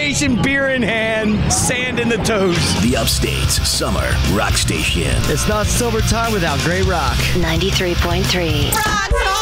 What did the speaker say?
station, beer in hand, sand in the toes. The Upstate's Summer Rock Station. It's not summertime without great rock. 93.3. Rock